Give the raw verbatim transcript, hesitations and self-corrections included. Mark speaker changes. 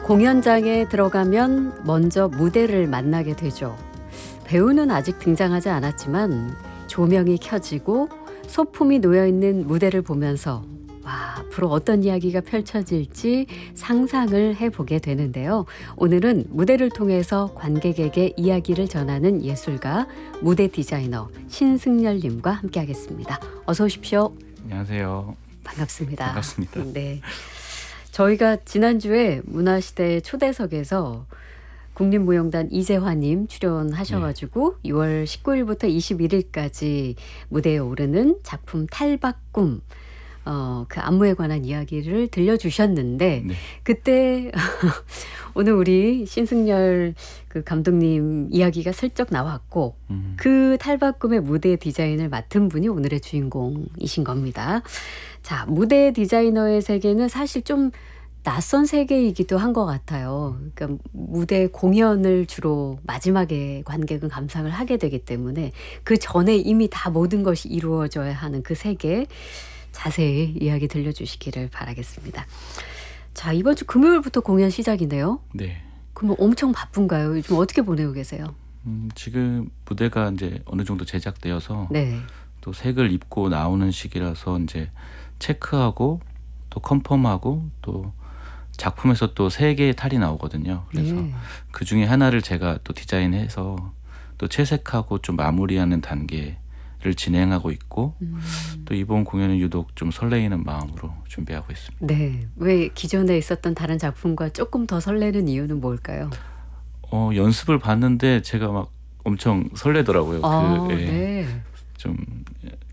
Speaker 1: 공연장에 들어가면 먼저 무대를 만나게 되죠. 배우는 아직 등장하지 않았지만 조명이 켜지고 소품이 놓여있는 무대를 보면서 와, 앞으로 어떤 이야기가 펼쳐질지 상상을 해보게 되는데요. 오늘은 무대를 통해서 관객에게 이야기를 전하는 예술가, 무대 디자이너 신승열님과 함께하겠습니다. 어서 오십시오.
Speaker 2: 안녕하세요.
Speaker 1: 반갑습니다.
Speaker 2: 반갑습니다.
Speaker 1: 네, 저희가 지난주에 문화시대 초대석에서 국립무용단 이재화님 출연하셔가지고 네. 유월 십구일부터 이십일일까지 무대에 오르는 작품 탈바꿈, 어, 그 안무에 관한 이야기를 들려주셨는데 네. 그때 오늘 우리 신승열 그 감독님 이야기가 슬쩍 나왔고 음. 그 탈바꿈의 무대 디자인을 맡은 분이 오늘의 주인공이신 겁니다. 자, 무대 디자이너의 세계는 사실 좀 낯선 세계이기도 한 것 같아요. 그러니까 무대 공연을 주로 마지막에 관객은 감상을 하게 되기 때문에 그 전에 이미 다 모든 것이 이루어져야 하는 그 세계 자세히 이야기 들려주시기를 바라겠습니다. 자, 이번 주 금요일부터 공연 시작이네요.
Speaker 2: 네.
Speaker 1: 그럼 엄청 바쁜가요? 요즘 어떻게 보내고 계세요?
Speaker 2: 음, 지금 무대가 이제 어느 정도 제작되어서
Speaker 1: 네.
Speaker 2: 또 색을 입고 나오는 시기라서 이제 체크하고 또 컨펌하고 또 작품에서 또 세 개의 탈이 나오거든요. 그래서 네. 그 중에 하나를 제가 또 디자인해서 또 채색하고 좀 마무리하는 단계를 진행하고 있고 음. 또 이번 공연은 유독 좀 설레이는 마음으로 준비하고 있습니다.
Speaker 1: 네, 왜 기존에 있었던 다른 작품과 조금 더 설레는 이유는 뭘까요?
Speaker 2: 어, 연습을 봤는데 제가 막 엄청 설레더라고요.
Speaker 1: 아,
Speaker 2: 그, 예,
Speaker 1: 네.
Speaker 2: 좀